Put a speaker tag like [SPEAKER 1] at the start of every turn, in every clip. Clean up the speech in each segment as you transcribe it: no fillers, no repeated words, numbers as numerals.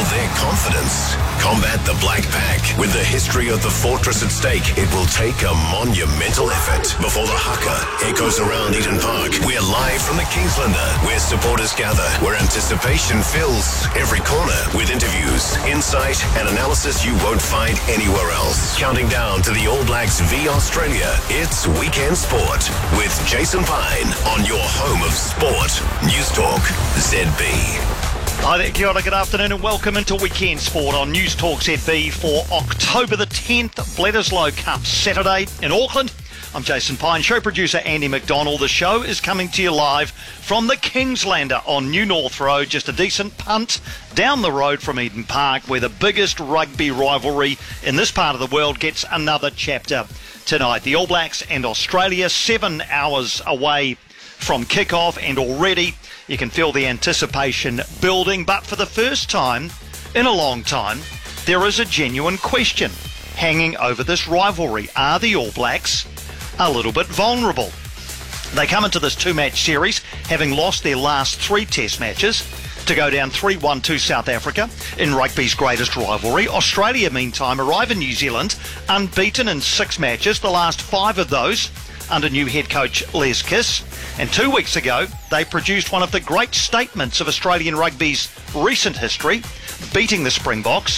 [SPEAKER 1] their confidence. Combat the Black Pack. With the history of the fortress at stake, it will take a monumental effort. Before the haka echoes around Eden Park, we're live from the Kingslander, where supporters gather, where anticipation fills every corner, with interviews, insight, and analysis you won't find anywhere else. Counting down to the All Blacks v Australia, it's Weekend Sport with Jason Pine on your home of sport. News Talk ZB.
[SPEAKER 2] Hi there, kia ora, good afternoon and welcome into Weekend Sport on News Talk ZB for October the 10th, Bledisloe Cup Saturday in Auckland. I'm Jason Pine, show producer Andy McDonald. The show is coming to you live from the Kingslander on New North Road, just a decent punt down the road from Eden Park, where the biggest rugby rivalry in this part of the world gets another chapter tonight. The All Blacks and Australia, 7 hours away from kickoff, and already you can feel the anticipation building. But for the first time in a long time, there is a genuine question hanging over this rivalry. Are the All Blacks a little bit vulnerable? They come into this two-match series having lost their last 3 test matches to go down 3-1 to South Africa in rugby's greatest rivalry. Australia, meantime, arrive in New Zealand unbeaten in 6 matches, the last 5 of those under new head coach Les Kiss. And 2 weeks ago, they produced one of the great statements of Australian rugby's recent history, beating the Springboks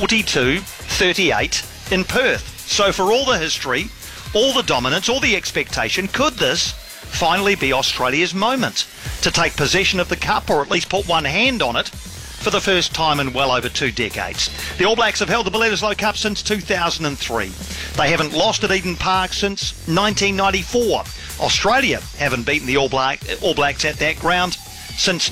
[SPEAKER 2] 42-38 in Perth. So for all the history, all the dominance, all the expectation, could this finally be Australia's moment to take possession of the Cup, or at least put one hand on it for the first time in well over 2 decades? The All Blacks have held the Bledisloe Cup since 2003. They haven't lost at Eden Park since 1994. Australia haven't beaten the All Blacks at that ground since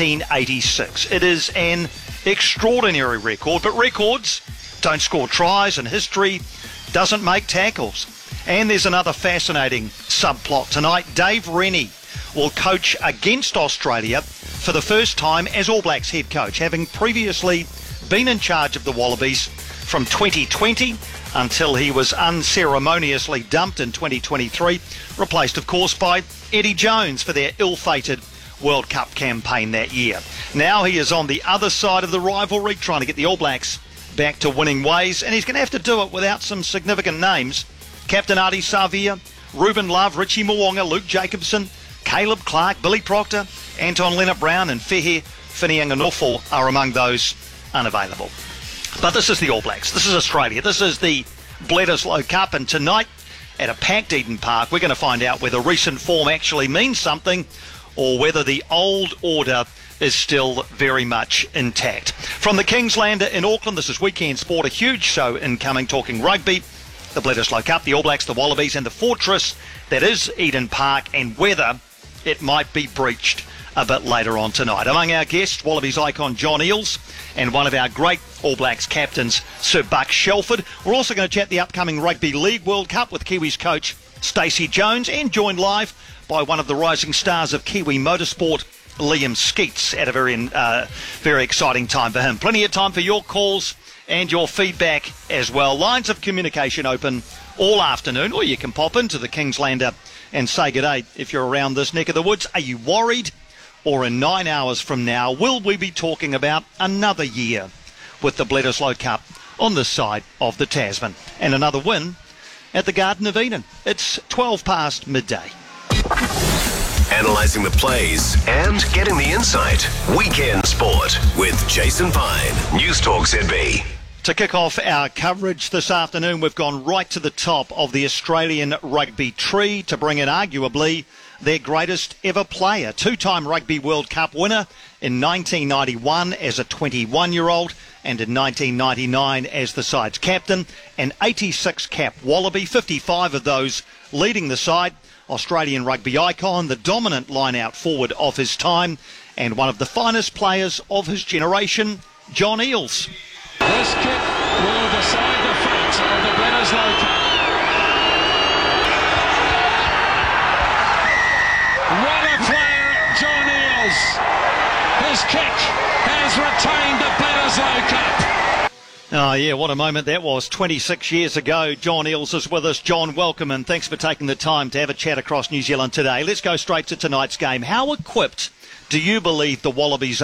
[SPEAKER 2] 1986. It is an extraordinary record, but records don't score tries and history doesn't make tackles. And there's another fascinating subplot tonight. Dave Rennie will coach against Australia for the first time as All Blacks head coach, having previously been in charge of the Wallabies from 2020 until he was unceremoniously dumped in 2023, replaced, of course, by Eddie Jones for their ill-fated World Cup campaign that year. Now he is on the other side of the rivalry, trying to get the All Blacks back to winning ways, and he's going to have to do it without some significant names. Captain Ardie Savea, Ruben Love, Richie Mo'unga, Luke Jacobson, Caleb Clark, Billy Proctor, Anton Leonard-Brown and Fehe Whitianga are among those unavailable. But this is the All Blacks. This is Australia. This is the Bledisloe Cup. And tonight, at a packed Eden Park, we're going to find out whether recent form actually means something or whether the old order is still very much intact. From the Kingslander in Auckland, this is Weekend Sport, a huge show incoming, talking rugby, the Bledisloe Cup, the All Blacks, the Wallabies, and the fortress that is Eden Park, and whether it might be breached a bit later on tonight. Among our guests, Wallabies icon John Eales and one of our great All Blacks captains, Sir Buck Shelford. We're also going to chat the upcoming Rugby League World Cup with Kiwis coach Stacey Jones, and joined live by one of the rising stars of Kiwi motorsport, Liam Skeets, at a very exciting time for him. Plenty of time for your calls and your feedback as well. Lines of communication open all afternoon, or you can pop into the Kingslander and say good day if you're around this neck of the woods. Are you worried? Or in 9 hours from now, will we be talking about another year with the Bledisloe Cup on this side of the Tasman, and another win at the Garden of Eden? It's 12 past midday.
[SPEAKER 1] Analysing the plays and getting the insight. Weekend Sport with Jason Pine. News Talk ZB.
[SPEAKER 2] To kick off our coverage this afternoon, we've gone right to the top of the Australian rugby tree to bring in arguably their greatest ever player. 2-time Rugby World Cup winner in 1991 as a 21-year-old and in 1999 as the side's captain. An 86-cap Wallaby, 55 of those leading the side. Australian rugby icon, the dominant line-out forward of his time, and one of the finest players of his generation, John Eales.
[SPEAKER 3] This kick will decide the fate of the Bledisloe Cup. What a player, John Eales. His kick has retained the Bledisloe Cup.
[SPEAKER 2] Oh, yeah, what a moment that was 26 years ago. John Eales is with us. John, welcome, and thanks for taking the time to have a chat across New Zealand today. Let's go straight to tonight's game. How equipped do you believe the Wallabies